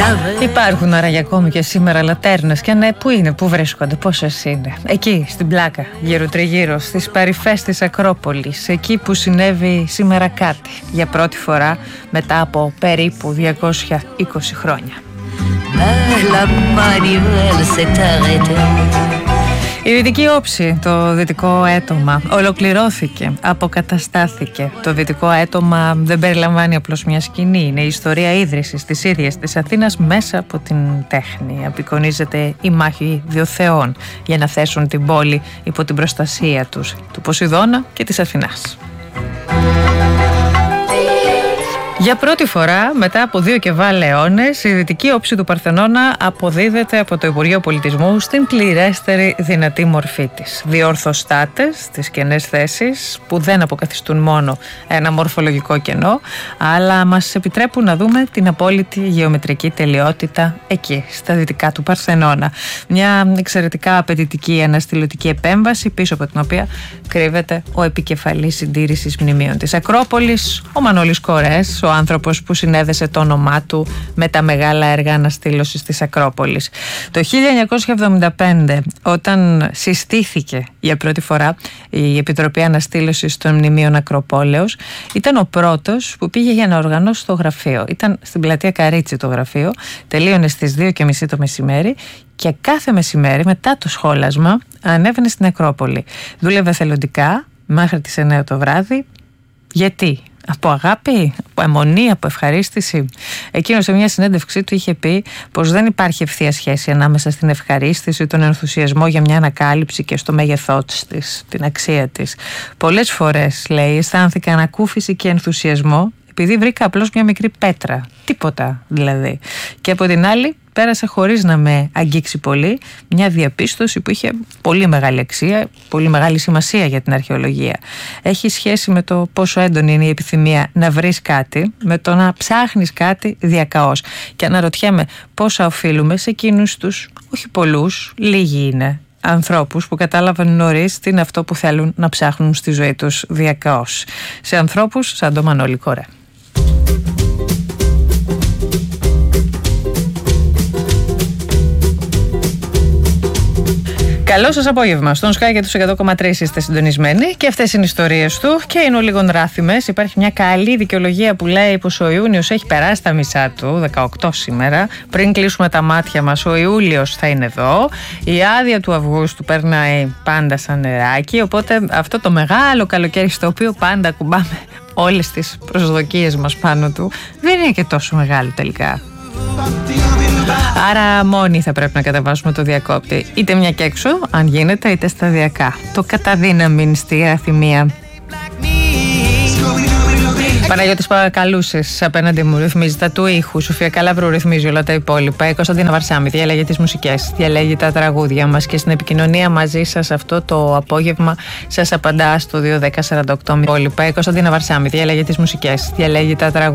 Υπάρχουν άραγε ακόμη και σήμερα λατέρνες? Και ναι, πού είναι, πού βρίσκονται, πόσες είναι? Εκεί, στην πλάκα, γύρω τριγύρω, στις παρυφές της Ακρόπολης, εκεί που συνέβη σήμερα κάτι, για πρώτη φορά μετά από περίπου 220 χρόνια. Η δυτική όψη, το δυτικό έτομα, ολοκληρώθηκε, αποκαταστάθηκε. Το δυτικό έτομα δεν περιλαμβάνει απλώς μια σκηνή. Είναι η ιστορία ίδρυσης της ίδιας της Αθήνας μέσα από την τέχνη. Απεικονίζεται η μάχη δύο θεών για να θέσουν την πόλη υπό την προστασία τους, του Ποσειδώνα και της Αθηνάς. Για πρώτη φορά, μετά από 2 και βάλε αιώνες, η δυτική όψη του Παρθενώνα αποδίδεται από το Υπουργείο Πολιτισμού στην πληρέστερη δυνατή μορφή της. 2 ορθοστάτες στις κενές θέσεις που δεν αποκαθιστούν μόνο ένα μορφολογικό κενό, αλλά μας επιτρέπουν να δούμε την απόλυτη γεωμετρική τελειότητα εκεί, στα δυτικά του Παρθενώνα. Μια εξαιρετικά απαιτητική αναστηλωτική επέμβαση, πίσω από την οποία κρύβεται ο επικεφαλής συντήρησης μνημείων της Ακρόπολης, ο Μανώλης Κορές, ο άνθρωπος που συνέδεσε το όνομά του με τα μεγάλα έργα αναστήλωσης της Ακρόπολης. Το 1975, όταν συστήθηκε για πρώτη φορά η Επιτροπή Αναστήλωσης των Μνημείων Ακροπόλεως, ήταν ο πρώτος που πήγε για να οργανώσει το γραφείο. Ήταν στην πλατεία Καρίτσι το γραφείο, τελείωνε στις 2:30 το μεσημέρι και κάθε μεσημέρι μετά το σχόλασμα ανέβαινε στην Ακρόπολη. Δούλευε εθελοντικά μέχρι τις 9 το βράδυ. Γιατί? Από αγάπη, από αιμονή, από ευχαρίστηση? Εκείνος σε μια συνέντευξή του είχε πει πως δεν υπάρχει ευθεία σχέση ανάμεσα στην ευχαρίστηση, τον ενθουσιασμό για μια ανακάλυψη και στο μέγεθό της, την αξία της. Πολλές φορές, λέει, αισθάνθηκα ανακούφιση και ενθουσιασμό επειδή βρήκα απλώς μια μικρή πέτρα, τίποτα δηλαδή. Και από την άλλη πέρασε χωρίς να με αγγίξει πολύ μια διαπίστωση που είχε πολύ μεγάλη αξία, πολύ μεγάλη σημασία για την αρχαιολογία. Έχει σχέση με το πόσο έντονη είναι η επιθυμία να βρεις κάτι, με το να ψάχνεις κάτι διακαώς. Και αναρωτιέμαι πόσα οφείλουμε σε εκείνους τους, όχι πολλούς, λίγοι είναι, ανθρώπους που κατάλαβαν νωρίς τι είναι αυτό που θέλουν να ψάχνουν στη ζωή τους διακαώς. Σε ανθρώπους σαν τον Μανώλη Κορέ. Καλό σας απόγευμα. Στον Sky και τους 100,3 είστε συντονισμένοι και αυτές είναι οι ιστορίες του και είναι λίγο ράθιμες. Υπάρχει μια καλή δικαιολογία που λέει πως ο Ιούνιος έχει περάσει τα μισά του, 18 σήμερα. Πριν κλείσουμε τα μάτια μας, ο Ιούλιος θα είναι εδώ. Η άδεια του Αυγούστου περνάει πάντα σαν νεράκι. Οπότε αυτό το μεγάλο καλοκαίρι, στο οποίο πάντα κουμπάμε όλες τις προσδοκίες μας πάνω του, δεν είναι και τόσο μεγάλο τελικά. Άρα μόνοι θα πρέπει να κατεβάσουμε το διακόπτη, είτε μια και έξω, αν γίνεται, είτε σταδιακά. Το καταδύναμιν στη Αθημία. Παναγιώτης Παπακαλούσης απέναντι μου ρυθμίζει τα του ήχου. Σοφία Καλαβρού ρυθμίζει όλα τα υπόλοιπα. Η Κωνσταντίνα Βαρσάμη διαλέγει τις μουσικές, διαλέγει τα τραγούδια μας και στην επικοινωνία μαζί σας αυτό το απόγευμα σας απαντά στο 210-48. Η Κωνσταντίνα Βαρσάμη διαλέγει τις μουσικές, διαλέγει τα τραγούδια.